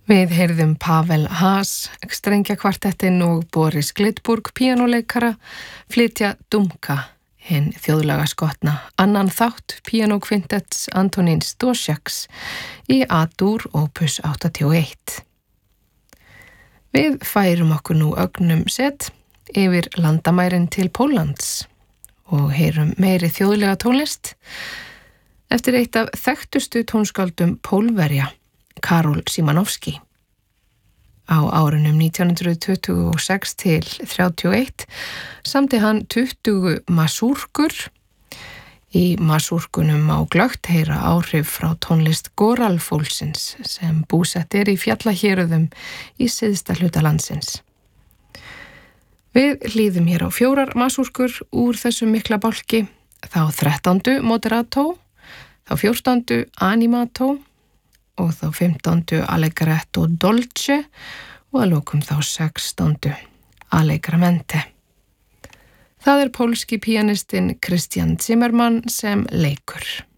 Við heyrðum Pavel Haas, strengjakvartettinn og Boris Glitburg, píanóleikara, flytja Dumka, hinn þjóðlaga skotna, annan þátt píanókvintetts Antonins Dvořáks í A-dúr opus 81. Við færum okkur nú ögnum sett yfir landamærin til Póllands og heyrum meiri þjóðlega tónlist eftir eitt af þekktustu tónskáldum Pólverja, Karol Szymanowski. Á árunum 1926 til 31 samdi hann 20 masúrkur. Í masúrkunum má glöggt heyra áhrif frá tónlist Goralfólksins sem búsett í fjallahéruðum í syðsta hluta landsins. Við hlýðum hér á 4 masúrkur úr þessum mikla bálki, þá 13. moderato, þá 14. animato og þá 15. allegretto dolce og að lokum þá 16. allegramente. Það pólski píanistinn Christian Zimmermann sem leikur.